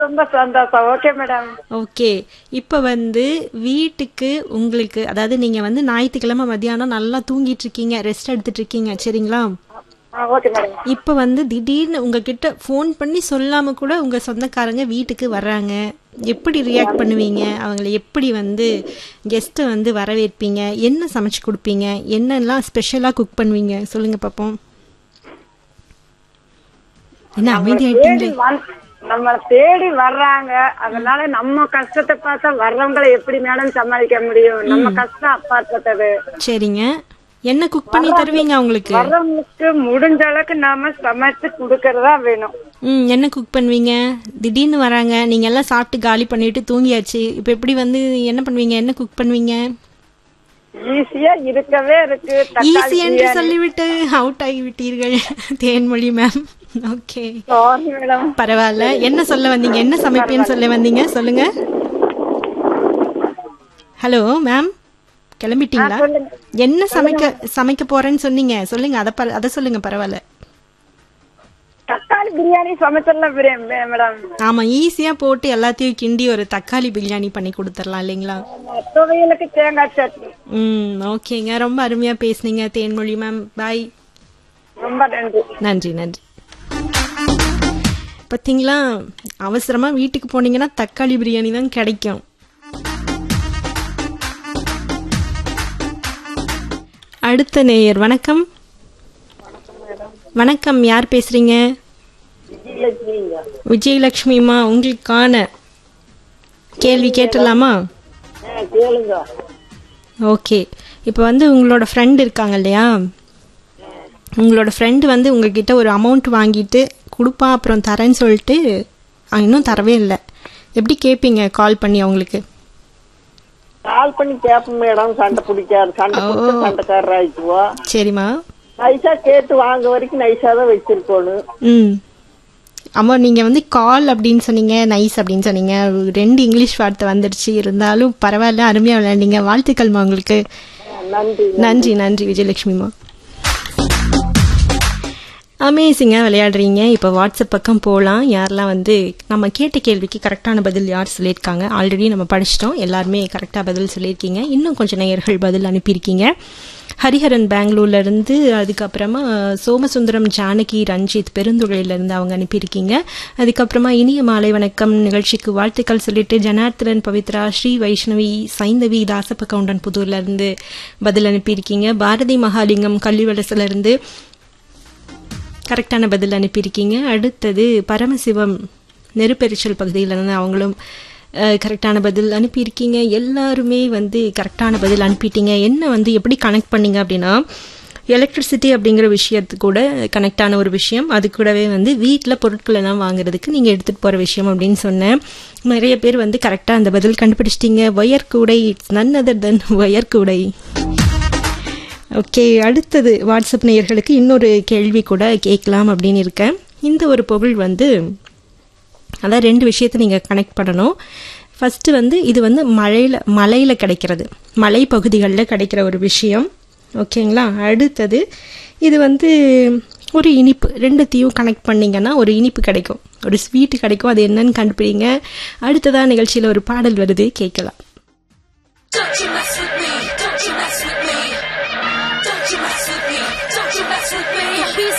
ரொம்ப சந்தோஷம். Okay madam. Okay. இப்போ வந்து வீட்டுக்கு உங்களுக்கு அதாவது நீங்க வந்து ஞாயிற்றுக்கிழமை மதியானம் நல்லா தூங்கிட்டு இருக்கீங்க, ரெஸ்ட் எடுத்துட்டு இருக்கீங்க, சரிங்களா? Okay madam. இப்போ வந்து திடீர்னு உங்ககிட்ட ஃபோன் பண்ணி சொல்லாம கூட உங்க சொந்தக்காரங்க வீட்டுக்கு வர்றாங்க, எப்படி ரியாக்ட் பண்ணுவீங்க? அவங்கள எப்படி வந்து கெஸ்ட்டை வந்து வரவேற்பீங்க? என்ன சமைச்சு கொடுப்பீங்க? என்னெல்லாம் ஸ்பெஷலாக குக் பண்ணுவீங்க? சொல்லுங்க பார்ப்போம். என்ன அமைதியாயிட்டீங்களே? நம்மள தேடி வர்றாங்க, அதனால நம்ம கஷ்டத்தை பார்த்தா வர்றவங்களை எப்படி மேடம் சமாளிக்க முடியும்? நம்ம கஷ்டம் அப்பாற்பட்டது. சரிங்க. என்ன குக் பண்ணி தருவீங்க அவங்களுக்கு? வர்றவங்களுக்கு முடிஞ்ச அளவுக்கு நாம சமைச்சு கொடுக்கறதா வேணும். என்ன குக் பண்ணுவீங்க? திடீர்னு வராங்க, நீங்க எல்லாம் சாப்பிட்டு காலி பண்ணிட்டு தூங்கியாச்சு, இப்போ எப்படி வந்து என்ன பண்ணுவீங்க? என்ன குக் பண்ணுவீங்க? ஈஸியா இருக்கவே இருக்கு. ஈஸி என்று சொல்லிவிட்டு out ஆகிவிட்டீர்கள் Thenmozhi ma'am. Okay, madam பரவாயில்ல. என்ன சொல்ல வந்தீங்க? என்ன சமைப்பேன்னு சொல்ல வந்தீங்க? சொல்லுங்க. Hello ma'am, கிளம்பிட்டீங்களா? என்ன சமைக்க போறேன்னு சொன்னீங்க, சொல்லுங்க. அதை சொல்லுங்க. பரவாயில்ல. தக்காளி பிரியாணி சமைச்சிடலாம் மேடம். ஆமா, ஈஸியா போட்டு எல்லாத்தையும் கிண்டி ஒரு தக்காளி பிரியாணி பண்ணி கொடுத்துடலாம் இல்லைங்களா? துவையலுக்கு தேங்காய் சட்னி. ஓகேங்க. ரொம்ப அருமையா பேசுனீங்க தேன்மொழி மேம். பாய். ரொம்ப நன்றி. நன்றி நன்றி. பார்த்தீங்களா, அவசரமா வீட்டுக்கு போனீங்கன்னா தக்காளி பிரியாணி தான் கிடைக்கும். அடுத்த நேயர். வணக்கம். வணக்கம், யார் பேசுறீங்க? விஜயலட்சுமிமா, உங்களுக்கான கேள்வி கேட்டலாமா? ஓகே. இப்போ வந்து உங்களோட ஃப்ரெண்ட் இருக்காங்க இல்லையா, உங்களோட ஃப்ரெண்டு வந்து உங்ககிட்ட ஒரு அமௌண்ட் வாங்கிட்டு கொடுப்பா, அப்புறம் தரேன்னு சொல்லிட்டு இன்னும் தரவே இல்லை. எப்படி கேட்பீங்க கால் பண்ணி அவங்களுக்கு? கால் பண்ணி கேப்போம் மேடம். சண்டை பிடிக்காது, சண்டைக்காரர் ஆயிடுவா. சரிம்மா. நைஸா கேட்டு வாங்க வரைக்கும் நைஸா தான் வச்சிருக்கணும். ஆமா, நீங்க வந்து கால் அப்படின்னு சொன்னீங்க, நைஸ் அப்படின்னு சொன்னீங்க, 2 இங்கிலீஷ் வார்த்தை வந்துடுச்சு. இருந்தாலும் பரவாயில்ல, அருமையா விளையாண்டீங்க. வாழ்த்துக்கள்மா உங்களுக்கு. நன்றி நன்றி நன்றி விஜயலட்சுமிமா. அமேசிங்காக விளையாடுறீங்க. இப்போ வாட்ஸ்அப் பக்கம் போகலாம். யாரெல்லாம் வந்து நம்ம கேட்ட கேள்விக்கு கரெக்டான பதில் யார் சொல்லியிருக்காங்க? ஆல்ரெடி நம்ம படிச்சிட்டோம், எல்லாருமே கரெக்டாக பதில் சொல்லியிருக்கீங்க. இன்னும் கொஞ்சம் நேயர்கள் பதில் அனுப்பியிருக்கீங்க. ஹரிஹரன் பெங்களூர்லேருந்து, அதுக்கப்புறமா சோமசுந்தரம் ஜானகி ரஞ்சித் பெருந்துறையிலேருந்து அவங்க அனுப்பியிருக்கீங்க. அதுக்கப்புறமா இனிய மாலை வணக்கம் நிகழ்ச்சிக்கு வாழ்த்துக்கள் சொல்லிட்டு ஜனார்த்தனன், பவித்ரா, ஸ்ரீ வைஷ்ணவி, சைந்தவி, தாசப்ப கவுண்டன் புதூர்லேருந்து பதில் அனுப்பியிருக்கீங்க. பாரதி மகாலிங்கம் கள்ளிவலசிலேருந்து கரெக்டான பதில் அனுப்பியிருக்கீங்க. அடுத்தது பரமசிவம் நெருப்பெரிச்சல் பகுதியிலேருந்து அவங்களும் கரெக்டான பதில் அனுப்பியிருக்கீங்க. எல்லாருமே வந்து கரெக்டான பதில் அனுப்பிட்டீங்க. என்ன வந்து எப்படி கனெக்ட் பண்ணீங்க அப்படின்னா, எலக்ட்ரிசிட்டி அப்படிங்கிற விஷயத்து கூட கனெக்டான ஒரு விஷயம். அது கூடவே வந்து வீட்டில் பொருட்கள் எல்லாம் வாங்குறதுக்கு நீங்கள் எடுத்துகிட்டு போகிற விஷயம் அப்படின்னு சொன்னேன். நிறைய பேர் வந்து கரெக்டாக அந்த பதில் கண்டுபிடிச்சிட்டிங்க. ஒயர் கூடை, it's none other then wire கூடை. ஓகே, அடுத்தது வாட்ஸ்அப் நேயர்களுக்கு இன்னொரு கேள்வி கூட கேட்கலாம் அப்படின்னு இருக்கேன். இந்த ஒரு பொருள் வந்து, அதான் 2 விஷயத்தை நீங்கள் கனெக்ட் பண்ணணும். ஃபஸ்ட்டு வந்து இது வந்து மலையில் கிடைக்கிறது, மலை பகுதிகளில் கிடைக்கிற ஒரு விஷயம். ஓகேங்களா? அடுத்தது இது வந்து ஒரு இனிப்பு. 2த்தையும் கனெக்ட் பண்ணிங்கன்னா ஒரு இனிப்பு கிடைக்கும், ஒரு ஸ்வீட்டு கிடைக்கும். அது என்னன்னு கண்டுபிடிங்க. அடுத்ததான் நிகழ்ச்சியில் ஒரு பாடல் வருது, கேட்கலாம்.